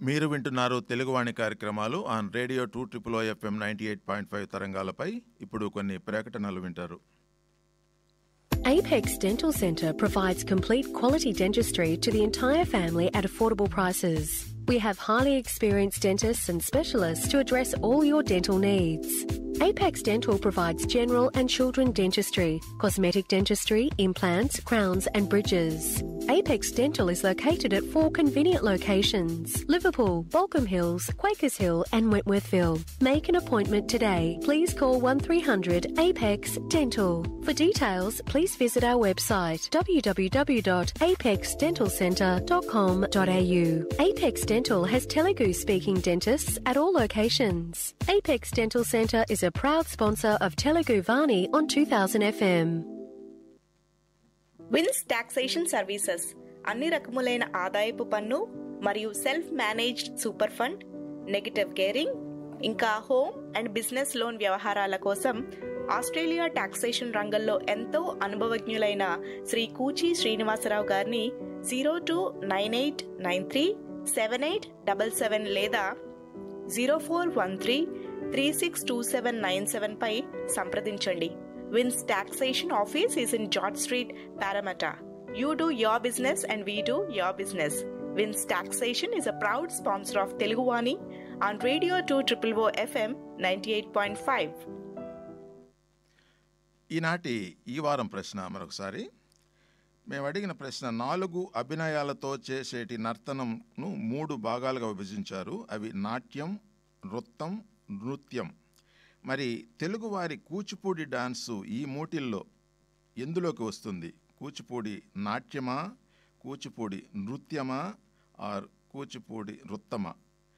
మీరు వింటున్నారు తెలుగువాణి కార్యక్రమాలు ఆన్ రేడియో 2 FM 98.5 తరంగాలపై. ఇప్పుడు కొన్ని ప్రకటనలు వింటారు. Apex Dental Centre provides complete quality dentistry to the entire family at affordable prices. We have highly experienced dentists and specialists to address all your dental needs. Apex Dental provides general and children dentistry, cosmetic dentistry, implants, crowns and bridges. Apex Dental is located at 4 convenient locations: Liverpool, Balcombe Hills, Quakers Hill and Wentworthville. Make an appointment today. Please call 1300 Apex Dental. For details, please visit our website www.apexdentalcentre.com.au. Apex Dental has Telugu speaking dentists at all locations. Apex Dental Centre is a proud sponsor of Telugu Vani on 2000 FM. Wins taxation services అన్ని రకములైన ఆదాయపు పన్ను మరియు self managed super fund, negative gearing, ఇంకా home and business loan వ్యవహారాల కోసం Australia taxation రంగంలో ఎంతో అనుభవజ్ఞులైన శ్రీ కూచి శ్రీనివాసరావు గారిని 0298937877 లేదా 0413362797 పై సంప్రదించండి. Wins Taxation Office is in George Street, Parramatta. You do your business and we do your business. Wins Taxation is a proud sponsor of Teluguvani on Radio 2 FM 98.5. ఈనాటి ఈ వారం ప్రశ్న మరొకసారి. మేము అడిగిన ప్రశ్న, 4 అభినయాలతో చేసేటి నర్తనంను 3 భాగాలుగా విభజించారు. అవి నాట్యం, నృత్యం. మరి తెలుగువారి కూచిపూడి డాన్సు ఈ మూటిల్లో ఎందులోకి వస్తుంది? కూచిపూడి నాట్యమా, కూచిపూడి నృత్యమా, ఆర్ కూచిపూడి నృత్తమా?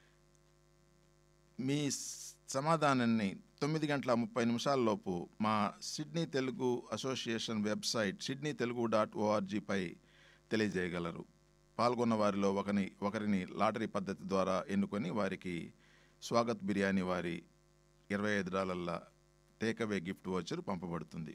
మీ సమాధానాన్ని 9:30 మా Sydney Telugu association website sydneytelugu.org పై తెలియజేయగలరు. పాల్గొన్న వారిలో ఒకరిని లాటరీ పద్ధతి ద్వారా ఎన్నుకొని వారికి స్వాగత్ బిర్యానీ వారి $25 టేక్అవే గిఫ్ట్ వోచర్ పంపబడుతుంది.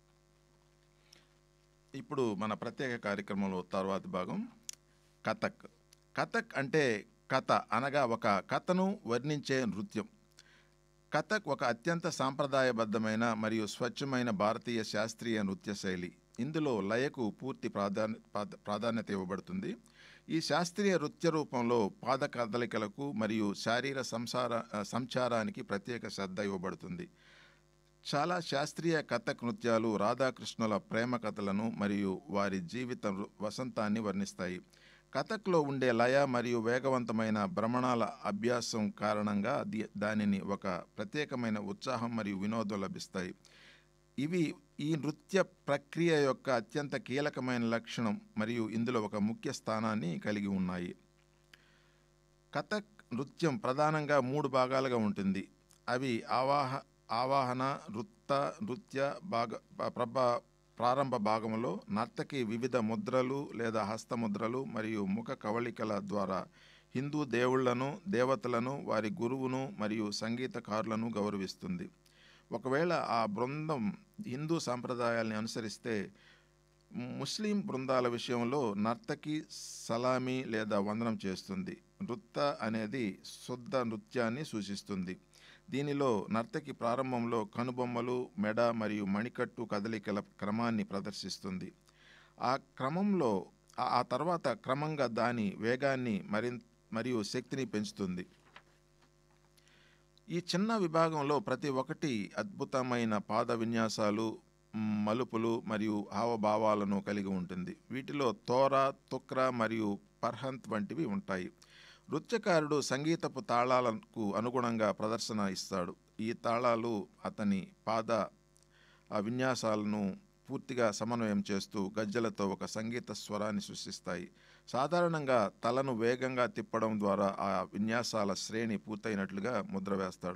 ఇప్పుడు మన ప్రత్యేక కార్యక్రమంలో తర్వాతి భాగం కథక్. కథక్ అంటే కథ అనగా ఒక కథను వర్ణించే నృత్యం. కథక్ ఒక అత్యంత సాంప్రదాయబద్ధమైన మరియు స్వచ్ఛమైన భారతీయ శాస్త్రీయ నృత్య శైలి. ఇందులో లయకు పూర్తి ప్రాధాన్యత ఇవ్వబడుతుంది. ఈ శాస్త్రీయ నృత్య రూపంలో పాద కదలికలకు మరియు శారీర సంచారానికి ప్రత్యేక శ్రద్ధ ఇవ్వబడుతుంది. చాలా శాస్త్రీయ కథక్ నృత్యాలు రాధాకృష్ణుల ప్రేమ కథలను మరియు వారి జీవిత వసంతాన్ని వర్ణిస్తాయి. కథక్లో ఉండే లయ మరియు వేగవంతమైన భ్రమణాల అభ్యాసం కారణంగా దానిని ఒక ప్రత్యేకమైన ఉత్సాహం మరియు వినోదం లభిస్తాయి. ఇవి ఈ నృత్య ప్రక్రియ యొక్క అత్యంత కీలకమైన లక్షణం మరియు ఇందులో ఒక ముఖ్య స్థానాన్ని కలిగి ఉన్నాయి. కథక్ నృత్యం ప్రధానంగా 3 భాగాలుగా ఉంటుంది. అవి ఆవాహన, నృత్య ప్రారంభ భాగంలో నర్తకి వివిధ ముద్రలు లేదా హస్తముద్రలు మరియు ముఖ కవళికల ద్వారా హిందూ దేవుళ్లను, దేవతలను, వారి గురువును మరియు సంగీతకారులను గౌరవిస్తుంది. ఒకవేళ ఆ బృందం హిందూ సాంప్రదాయాల్ని అనుసరిస్తే, ముస్లిం బృందాల విషయంలో నర్తకి సలామీ లేదా వందనం చేస్తుంది. నృత్త అనేది శుద్ధ నృత్యాన్ని సూచిస్తుంది. దీనిలో నర్తకి ప్రారంభంలో కనుబొమ్మలు, మెడ మరియు మణికట్టు కదలికల క్రమాన్ని ప్రదర్శిస్తుంది. ఆ తర్వాత క్రమంగా దాని వేగాన్ని మరియు శక్తిని పెంచుతుంది. ఈ చిన్న విభాగంలో ప్రతి ఒక్కటి అద్భుతమైన పాద విన్యాసాలు, మలుపులు మరియు హావభావాలను కలిగి ఉంటుంది. వీటిలో తోరా, తుక్రా మరియు పర్హంత్ వంటివి ఉంటాయి. నృత్యకారుడు సంగీతపు తాళాలకు అనుగుణంగా ప్రదర్శన ఇస్తాడు. ఈ తాళాలు అతని పాద విన్యాసాలను పూర్తిగా సమన్వయం చేస్తూ గజ్జలతో ఒక సంగీత స్వరాన్ని సృష్టిస్తాయి. సాధారణంగా తలను వేగంగా తిప్పడం ద్వారా ఆ విన్యాసాల శ్రేణి పూర్తయినట్లుగా ముద్ర వేస్తాడు.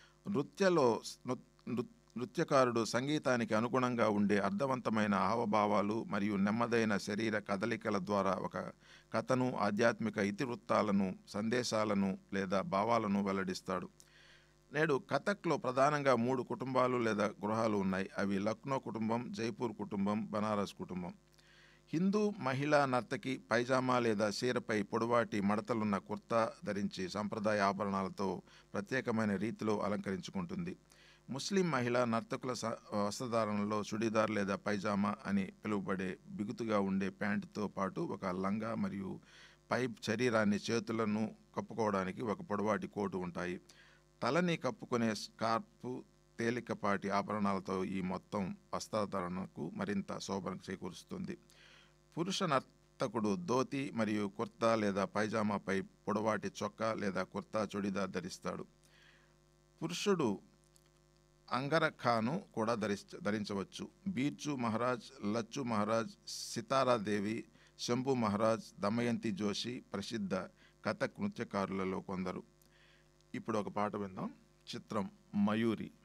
నృత్యకారుడు సంగీతానికి అనుగుణంగా ఉండే అర్థవంతమైన హావభావాలు మరియు నెమ్మదైన శరీర కదలికల ద్వారా ఒక కథను, ఆధ్యాత్మిక ఇతివృత్తాలను, సందేశాలను లేదా భావాలను వెల్లడిస్తాడు. నేడు కథక్లో ప్రధానంగా 3 కుటుంబాలు లేదా గృహాలు ఉన్నాయి. అవి లక్నో కుటుంబం, జైపూర్ కుటుంబం, బనారస్ కుటుంబం. హిందూ మహిళా నర్తకి పైజామా లేదా చీరపై పొడవాటి మడతలున్న కుర్తా ధరించి సంప్రదాయ ఆభరణాలతో ప్రత్యేకమైన రీతిలో అలంకరించుకుంటుంది. ముస్లిం మహిళా నర్తకుల వస్త్రధారణలో చుడీదార్ లేదా పైజామా అని పిలువబడే బిగుతుగా ఉండే ప్యాంటుతో పాటు ఒక లంగా మరియు పై శరీరాన్ని చేతులను కప్పుకోవడానికి ఒక పొడవాటి కోటు ఉంటాయి. తలని కప్పుకునే స్కార్ఫ్, తేలికపాటి ఆభరణాలతో ఈ మొత్తం వస్త్రధారణకు మరింత శోభను చేకూరుస్తుంది. పురుష నర్తకుడు ధోతి మరియు కుర్తా లేదా పైజామాపై పొడవాటి చొక్కా లేదా కుర్తా చుడీదార్ ధరిస్తాడు. పురుషుడు అంగరఖాను కూడా ధరించవచ్చు. బీర్జు మహారాజ్, లచ్చు మహారాజ్, సితారాదేవి, శంభు మహారాజ్, దమయంతి జోషి ప్రసిద్ధ కథక్ నృత్యకారులలో కొందరు. ఇప్పుడు ఒక పాట విందాం. చిత్రం మయూరి.